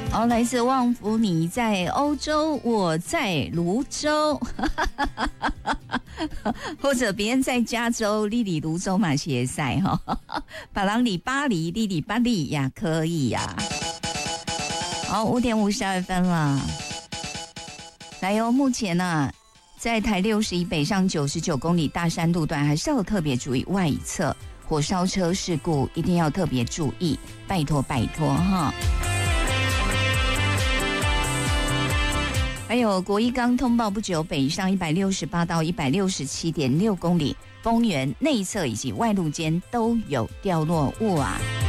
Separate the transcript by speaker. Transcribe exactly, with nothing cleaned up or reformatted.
Speaker 1: 好，来自旺福，你在欧洲，我在泸州，或者别人在加州，你里泸州嘛也赛哈，巴郎里巴黎，你里巴黎呀，可以呀、啊。好，五点五十二分了，来哟、哦，目前呢、啊，在台六十一北上九十九公里大山路段，还是要特别注意外侧火烧车事故，一定要特别注意，拜托拜托哈。还有国一刚通报不久，北上一百六十八到一百六十七点六公里，丰原内侧以及外路间都有掉落物啊。